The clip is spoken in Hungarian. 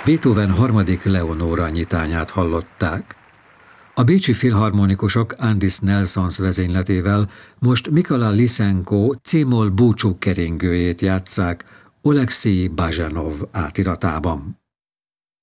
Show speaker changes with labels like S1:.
S1: Beethoven harmadik Leonóra nyitányát hallották. A bécsi filharmonikusok Andis Nelsons vezényletével most Mikola Lysenko c-moll búcsú keringőjét játsszák Oleksij Bazsanov átiratában.